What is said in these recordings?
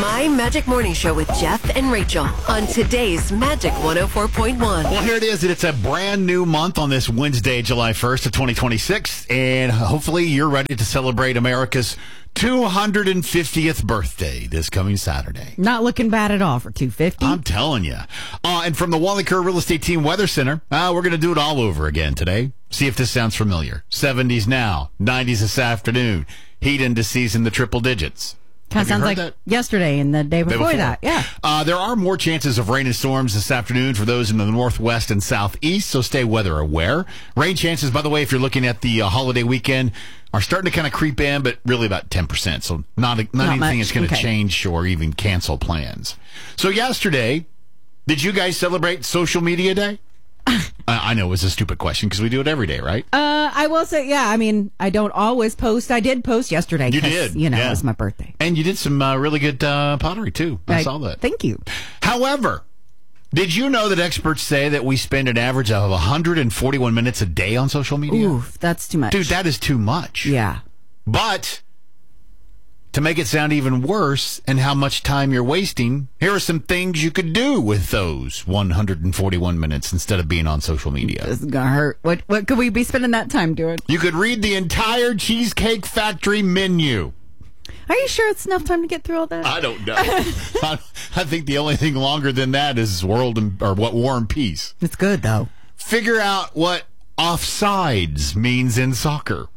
My Magic Morning Show with Jeff and Rachel on today's Magic 104.1. Well, here it is. It's a brand new month on this Wednesday, July 1st of 2026. And hopefully you're ready to celebrate America's 250th birthday this coming Saturday. Not looking bad at all for 250. I'm telling you. And from the Wally Kerr Real Estate Team Weather Center, we're going to do it all over again today. See if this sounds familiar. 70s now, 90s this afternoon. Heat into season the triple digits. Kind of sounds like that? Yesterday and the day before that. Yeah. There are more chances of rain and storms this afternoon for those in the northwest and southeast, so stay weather aware. Rain chances, by the way, if you're looking at the holiday weekend, are starting to kind of creep in, but really about 10%. So not anything that's going to change or even cancel plans. So yesterday, did you guys celebrate Social Media Day? I know it was a stupid question because we do it every day, right? I will say, yeah. I mean, I don't always post. I did post yesterday. You did. It was my birthday. And you did some really good pottery, too. I saw that. Thank you. However, did you know that experts say that we spend an average of 141 minutes a day on social media? Ooh, that's too much. Dude, that is too much. Yeah. But to make it sound even worse and how much time you're wasting, here are some things you could do with those 141 minutes instead of being on social media. This is going to hurt. What could we be spending that time doing? You could read the entire Cheesecake Factory menu. Are you sure it's enough time to get through all that? I don't know. I think the only thing longer than that is what War and Peace. It's good, though. Figure out what offsides means in soccer.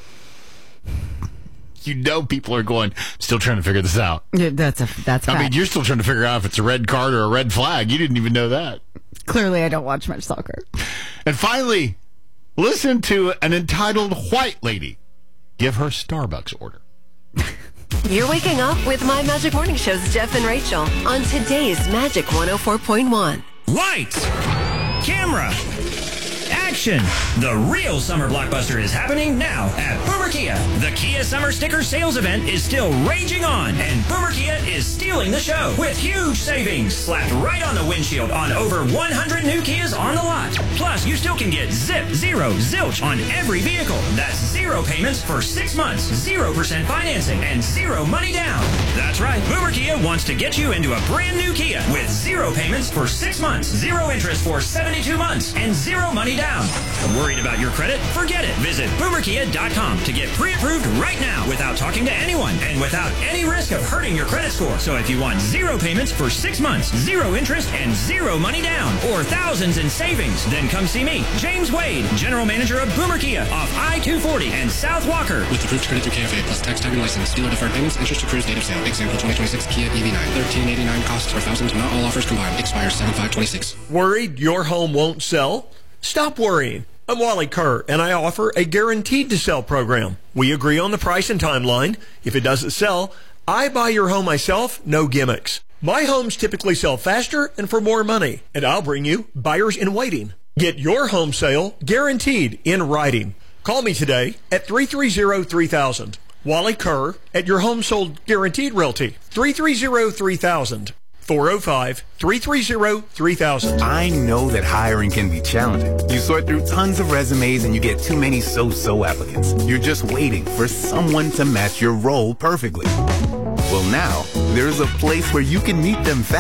You know people are going, still trying to figure this out. Yeah, that's I mean, you're still trying to figure out if it's a red card or a red flag. You didn't even know that. Clearly, I don't watch much soccer. And finally, listen to an entitled white lady give her Starbucks order. You're waking up with My Magic Morning Show's Jeff and Rachel on today's Magic 104.1. Lights, camera, action. The real summer blockbuster is happening now at Boomer Kia. The Kia Summer Sticker Sales Event is still raging on, and Boomer Kia is stealing the show with huge savings slapped right on the windshield on over 100 new Kias on the lot. Plus, you still can get zero, zilch on every vehicle. That's zero payments for 6 months, 0% financing, and zero money down. That's right. Boomer Kia wants to get you into a brand new Kia with zero payments for 6 months, zero interest for 72 months, and zero money down. Worried about your credit? Forget it. Visit boomerkia.com to get pre-approved right now without talking to anyone and without any risk of hurting your credit score. So if you want zero payments for 6 months, zero interest, and zero money down, or thousands in savings, then come see me, James Wade, General Manager of Boomer Kia off I-240 and South Walker. With approved credit through KFA plus tax tag and license. Dealer deferred payments, interest accrues date of sale. Example 2026 Kia EV9. $1,389 costs per thousand. Not all offers combined. Expires 7/5/26. Worried your home won't sell? Stop worrying. I'm Wally Kerr, and I offer a guaranteed to sell program. We agree on the price and timeline. If it doesn't sell, I buy your home myself, no gimmicks. My homes typically sell faster and for more money, and I'll bring you buyers in waiting. Get your home sale guaranteed in writing. Call me today at 330-3000. Wally Kerr at your home sold guaranteed realty. 330-3000. 405-330-3000. I know that hiring can be challenging. You sort through tons of resumes and you get too many so-so applicants. You're just waiting for someone to match your role perfectly. Well, now, there's a place where you can meet them fast.